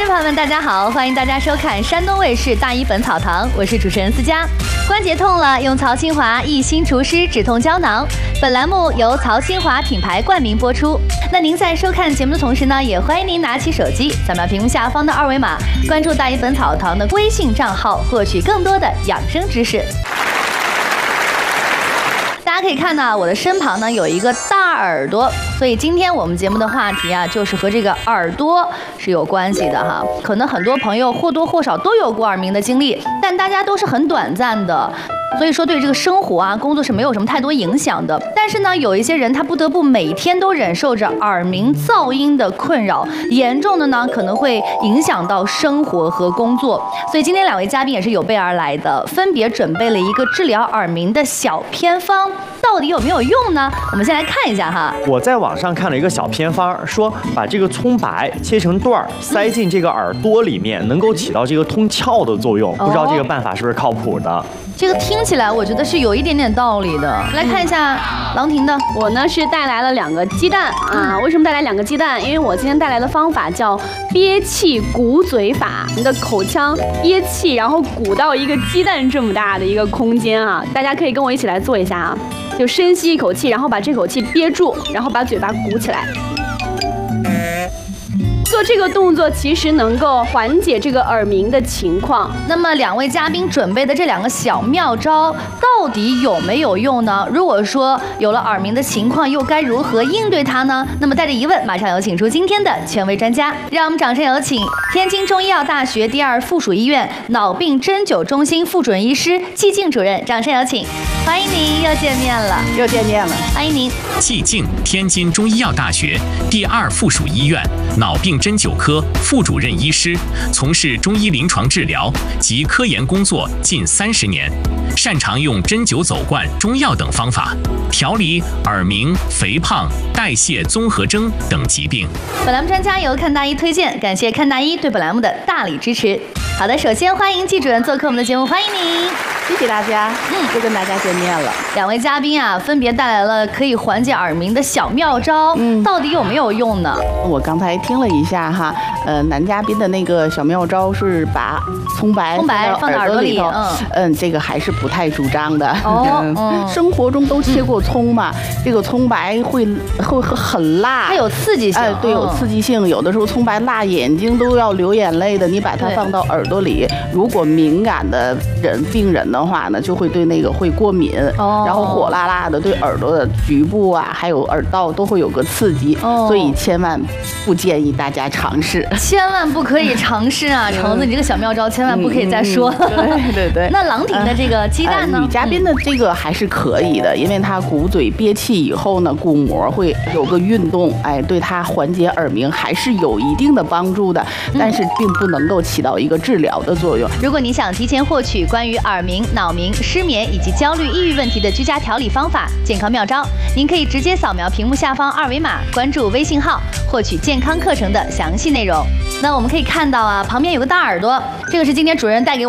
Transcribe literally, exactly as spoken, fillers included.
朋友们，大家好，欢迎大家收看山东卫视大医本草堂，我是主持人思佳。关节痛了，用曹清华益心除湿止痛胶囊。本栏目由曹清华品牌冠名播出。那您在收看节目的同时呢，也欢迎您拿起手机，扫描屏幕下方的二维码，关注大医本草堂的微信账号，获取更多的养生知识。大家可以看到，我的身旁呢有一个大耳朵，所以今天我们节目的话题啊，就是和这个耳朵是有关系的哈。可能很多朋友或多或少都有过耳鸣的经历，但大家都是很短暂的。所以说对这个生活啊、工作是没有什么太多影响的。但是呢，有一些人他不得不每天都忍受着耳鸣噪音的困扰，严重的呢可能会影响到生活和工作。所以今天两位嘉宾也是有备而来的，分别准备了一个治疗耳鸣的小偏方，到底有没有用呢？我们先来看一下哈。 我在网上看了一个小偏方，说把这个葱白切成段儿，塞进这个耳朵里面，能够起到这个通窍的作用。不知道这个办法是不是靠谱的？ 这个听起来我觉得是有一点点道理的。来看一下郎婷的， 我呢是带来了两个鸡蛋啊。为什么带来两个鸡蛋？因为我今天带来的方法叫憋气鼓嘴法，你的口腔憋气，然后鼓到一个鸡蛋这么大的一个空间啊。大家可以跟我一起来做一下啊，就深吸一口气，然后把这口气憋住，然后把嘴巴鼓起来。做这个动作其实能够缓解这个耳鸣的情况。 那么两位嘉宾准备的这两个小妙招到底有没有用呢？如果说有了耳鸣的情况，又该如何应对它呢？那么带着疑问，马上有请出今天的权威专家，让我们掌声有请天津中医药大学第二附属医院脑病针灸中心副主任医师季静主任，掌声有请。欢迎您，又见面了， 又见面了， 欢迎您。 季静，天津中医药大学第二附属医院脑病针灸科副主任医师，从事中医临床治疗及科研工作近三十年，擅长用针灸走罐、中药等方法调理耳鸣、肥胖、代谢综合征等疾病。 本栏目专家由看大医推荐，感谢看大医对本栏目的大力支持。好的，首先欢迎季主任做客我们的节目，欢迎您。 谢谢大家，嗯，又跟大家见面了。 两位嘉宾啊，分别带来了可以缓解耳鸣的小妙招，嗯，到底有没有用呢？ 我刚才听了一下哈，呃，男嘉宾的那个小妙招是把葱白葱白放到耳朵里头， 嗯嗯，这个还是不太主张的。 哦，嗯， 生活中都切过葱嘛，这个葱白会会很辣， 它有刺激性， 哎，对，有刺激性，有的时候葱白辣眼睛都要流眼泪的。你把它放到耳朵里，如果敏感的人病人的话呢，就会对那个会过敏，哦，然后火辣辣的，对耳朵的局部啊，还有耳道都会有个刺激，哦，所以千万不建议大家尝试， 千万不可以尝试啊！橙子，你这个小妙招千万不可以再说了。 嗯、对对对。 那郎婷的这个鸡蛋呢？ 呃、女嘉宾的这个还是可以的，因为她鼓嘴憋气以后呢，鼓膜会有个运动，哎，对她缓解耳鸣还是有一定的帮助的，但是并不能够起到一个治疗的作用。 如果你想提前获取关于耳鸣、脑鸣、失眠以及焦虑、抑郁问题的居家调理方法、健康妙招，您可以直接扫描屏幕下方二维码，关注微信号，获取健康课程的详细内容。那我们可以看到啊，旁边有个大耳朵，这个是今天主任带给我们